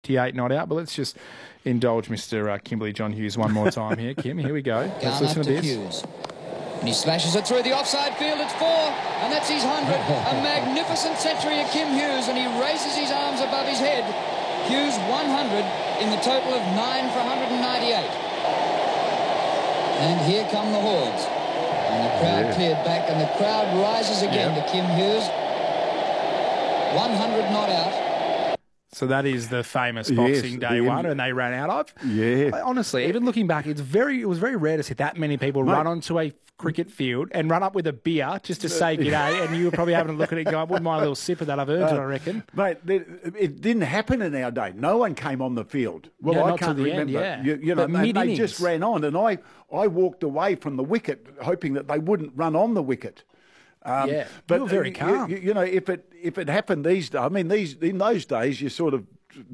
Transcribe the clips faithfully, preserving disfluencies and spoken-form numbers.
fifty-eight not out. But let's just indulge Mister Uh, Kimberley John Hughes one more time here. Kim, here we go. Let's listen to this. Hughes. And he slashes it through the offside field. It's four, and that's his hundred. A magnificent century of Kim Hughes, and he raises his arms above his head. Hughes one hundred in the total of nine for one hundred ninety-eight. And here come the hordes. And the crowd yeah. cleared back, and the crowd rises again yep. to Kim Hughes. one hundred not out. So that is the famous Boxing yes, Day one, and they ran out of. Yeah. Honestly, even looking back, it's very it was very rare to see that many people Mate. run onto a cricket field and run up with a beer just to say g'day, and you were probably having a look at it going, I wouldn't mind a little sip of that, I've earned uh, it, I reckon. Mate, it didn't happen in our day. No one came on the field. Well, yeah, I not can't to the remember. End, yeah. You, you know, they, they just ran on, and I, I walked away from the wicket hoping that they wouldn't run on the wicket. Um, yeah, but you were very calm. You, you know, if it if it happened these days, I mean, these in those days, you sort of,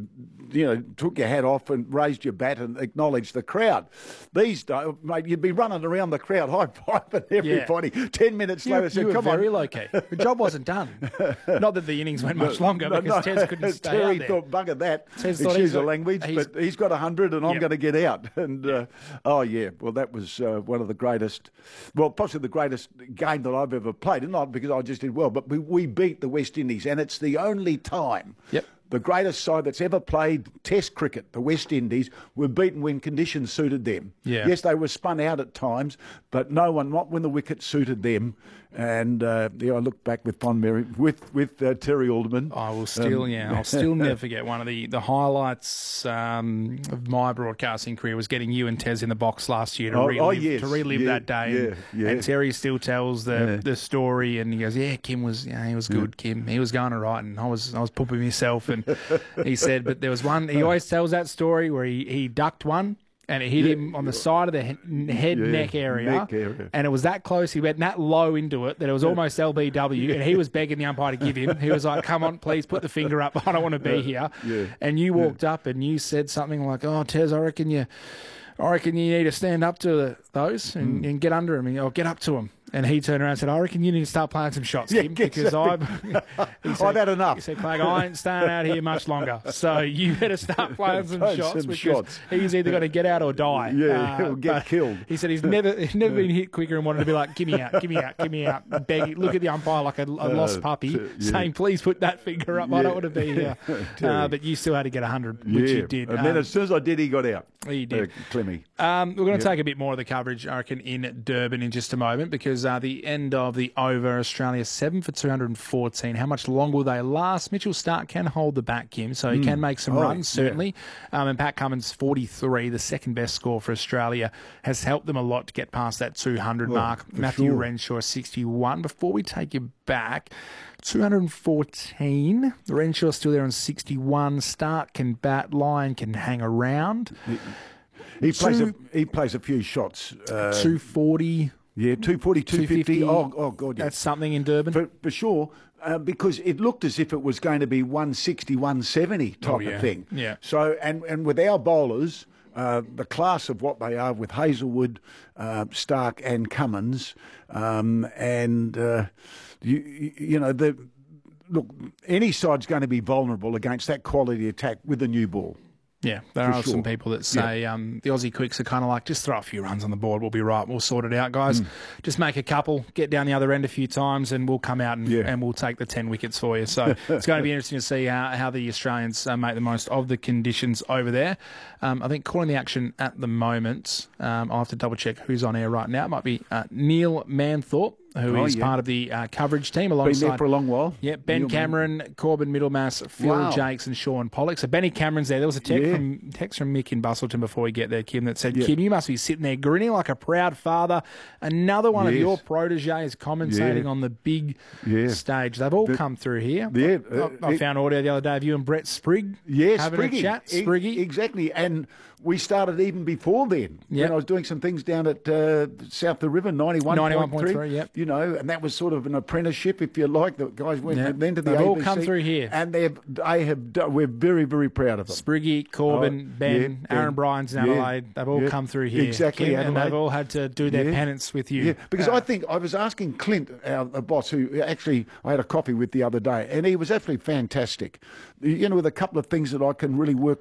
you know, took your hat off and raised your bat and acknowledged the crowd. These days, mate, you'd be running around the crowd, high-fiving everybody. Yeah. Ten minutes you, later, you said, were come very on. low-key. The job wasn't done. Not that the innings went much longer no, because no, Tez couldn't stay Terry out there. thought, bugger that, Tez excuse the language, he's, but he's got one hundred and I'm yep. going to get out. And, uh, oh, yeah, well, that was uh, one of the greatest, well, possibly the greatest game that I've ever played. And not because I just did well, but we, we beat the West Indies, and it's the only time yep. the greatest side that's ever played Test cricket, the West Indies, were beaten when conditions suited them. Yeah. Yes, they were spun out at times, but no one, not when the wicket suited them. And uh, yeah, I look back with fond memory with with uh, Terry Alderman. I will still, um, yeah, I'll still never forget one of the the highlights um, of my broadcasting career was getting you and Tez in the box last year to oh, relive, oh, yes. to relive yeah, that day. Yeah, and, yeah. and Terry still tells the, yeah. the story, and he goes, "Yeah, Kim was, yeah, he was good. Yeah. Kim, he was going all right, and I was, I was pooping myself." And he said, but there was one. He always tells that story where he, he ducked one. And it hit yeah. him on the side of the he- head yeah, neck area, neck area, and it was that close. He went that low into it that it was almost L B W, and he was begging the umpire to give him. He was like, "Come on, please put the finger up. I don't want to be here." Yeah. And you walked yeah. up and you said something like, "Oh, Tez, I reckon you, I reckon you need to stand up to the, those and, mm. and get under him, and or get up to him." And he turned around and said, "I reckon you need to start playing some shots, yeah, Kim, because I've, said, I've had enough." He said, "Craig, I ain't staying out here much longer, so you better start playing some shots some because shots. he's either going to get out or die." Yeah, uh, he'll get killed. He said he's never he's never been hit quicker and wanted to be like, "Give me out, give me out, give me out," begging, look at the umpire like a, a lost puppy, uh, yeah. saying, "Please put that finger up. Yeah. I don't want to be here." Uh, but you still had to get one hundred, which yeah. you did. And um, then as soon as I did, he got out. He did. Uh, Clemmy. Um, we're going to yep. take a bit more of the coverage, I reckon, in Durban in just a moment, because uh, the end of the over, Australia seven for two hundred fourteen. How much longer will they last? Mitchell Starc can hold the back, Kim, so he mm. can make some oh, runs, certainly. Yeah. Um, and Pat Cummins, forty-three, the second best score for Australia, has helped them a lot to get past that two hundred oh, mark. Matthew sure. Renshaw, sixty-one. Before we take you back, two hundred fourteen. Renshaw's still there on sixty-one. Starc can bat. Lyon can hang around. He, he plays a he plays a few shots. Uh, two forty. Yeah, two forty, two fifty. Oh, oh God, yeah. That's something in Durban. For, for sure, uh, because it looked as if it was going to be one sixty, one seventy type oh, yeah. of thing. Yeah. So, and, and with our bowlers, uh, the class of what they are with Hazelwood, uh, Starc and Cummins, um, and, uh, you, you know, the look, any side's going to be vulnerable against that quality attack with the new ball. Yeah, there For are sure. some people that say yeah. um, the Aussie quicks are kind of like, just throw a few runs on the board, we'll be right, we'll sort it out, guys. Mm. Just make a couple, get down the other end a few times, and we'll come out and, yeah. and we'll take the ten wickets for you. So it's going to be interesting to see how, how the Australians uh, make the most of the conditions over there. Um, I think calling the action at the moment, um, I'll have to double check who's on air right now. It might be uh, Neil Manthorpe, who oh, is yeah. part of the uh, coverage team alongside... Been there for a long while. Yeah, Ben Neil Cameron, Man- Corbin Middlemass, Phil wow. Jakes and Sean Pollock. So Benny Cameron's there. There was a text, yeah. from, text from Mick in Bustleton before we get there, Kim, that said, yeah. Kim, you must be sitting there grinning like a proud father. Another one yes. of your proteges commentating yeah. on the big yeah. stage. They've all the, come through here. Yeah, uh, I, I it, found audio the other day of you and Brett Sprigg yeah, having Spriggy. a chat. E- Spriggy. exactly. And we started even before then. Yep. When I was doing some things down at uh, South the River, ninety-one point three. Yep. You know, and that was sort of an apprenticeship, if you like. The guys went yep. then to the They've A B C. all come through here. And they've, they have, done, we're very, very proud of them. Spriggy, Corbin, oh, Ben, yeah, Aaron Ben. Bryans in Adelaide. Yeah. They've all yeah. come through here. Exactly. Kim, and they've all had to do their yeah. penance with you. Yeah, because uh, I think I was asking Clint, our, our boss, who actually I had a coffee with the other day, and he was absolutely fantastic. You know, with a couple of things that I can really work